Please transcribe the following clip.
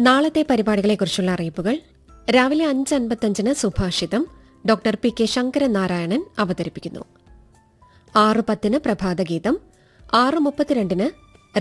നാളത്തെ പരിപാടികളെക്കുറിച്ചുള്ള അറിയിപ്പുകൾ. രാവിലെ 5:55 സുഭാഷിതം ഡോക്ടർ പി കെ ശങ്കരനാരായണൻ അവതരിപ്പിക്കുന്നു. 6:10 പ്രഭാതഗീതം, 6:32